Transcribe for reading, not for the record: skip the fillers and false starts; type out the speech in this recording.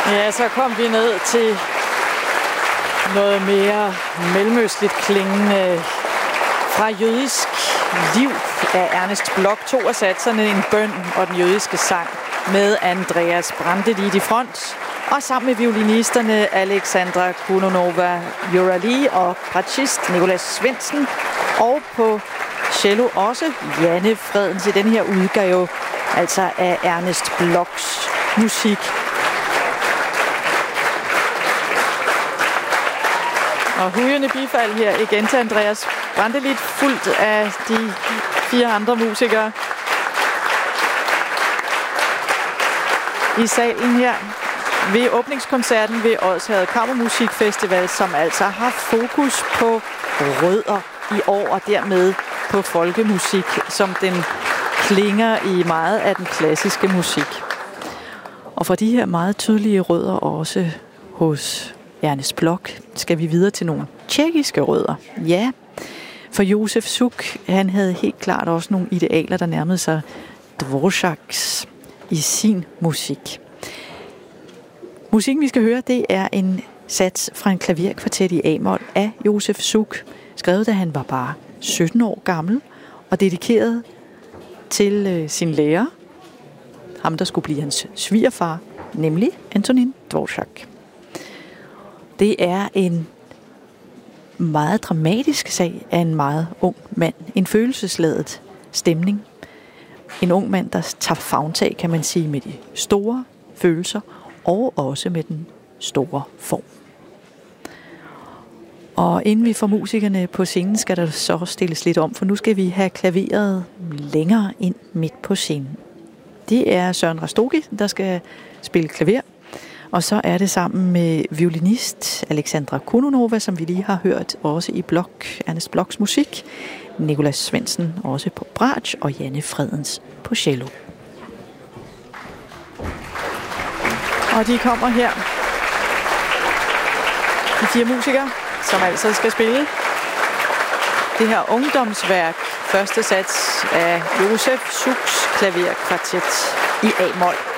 Ja, så kom vi ned til noget mere mellemøstligt klingende fra Jødisk liv af Ernest Bloch. 2 af satserne, en bøn og den jødiske sang med Andreas Brantelid i front. Og sammen med violinisterne Alexandra Kunonova-Jurali og bratschist Nicolas Svendsen. Og på cello også Janne Fredens i den her udgave, altså af Ernest Blochs musik. Og hujende bifald her igen til Andreas Brantelid, fuldt af de 4 andre musikere i salen her ved åbningskoncerten ved Odsherred Kammermusikfestival, som altså har fokus på rødder i år og dermed på folkemusik, som den klinger i meget af den klassiske musik. Og fra de her meget tydelige rødder også hos Ernest Bloch skal vi videre til nogle tjekkiske rødder. Ja, for Josef Suk, han havde helt klart også nogle idealer, der nærmede sig Dvořáks i sin musik. Musikken, vi skal høre, det er en sats fra en klaverkvartet i A-mol af Josef Suk, skrevet da han var bare 17 år gammel og dedikeret til sin lærer, ham der skulle blive hans svigerfar, nemlig Antonín Dvořák. Det er en meget dramatisk sag af en meget ung mand. En følelsesladet stemning. En ung mand, der tager favntag, kan man sige, med de store følelser og også med den store form. Og inden vi får musikerne på scenen, skal der så stilles lidt om, for nu skal vi have klaveret længere ind midt på scenen. Det er Søren Rastogi, der skal spille klaver. Og så er det sammen med violinist Alexandra Kunonova, som vi lige har hørt også i Ernest Blochs musik. Nicolas Svendsen også på bratsch og Janne Fredens på cello. Og de kommer her. De 4 musikere, som altså skal spille det her ungdomsværk. Første sats af Josef Suks klaverkvartet i A-mol.